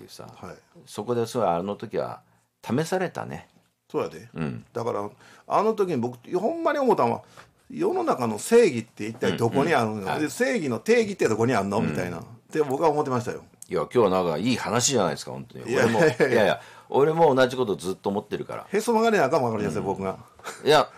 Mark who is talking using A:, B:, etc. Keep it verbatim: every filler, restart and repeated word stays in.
A: さ、
B: はい、
A: そこでそうあの時は試されたね。
B: そうやで、
A: うん、
B: だからあの時に僕ほんまに思ったのは世の中の正義って一体どこにあるの、うんうんはい、で正義の定義ってどこにあるの、うん、みたいなって僕は思ってましたよ。
A: いや今日はなんかいい話じゃないですか本当に。いや俺もいやいや俺も同じことずっと思ってるから。
B: へそ曲がりなあかんわかりやすい、うん、僕が
A: いや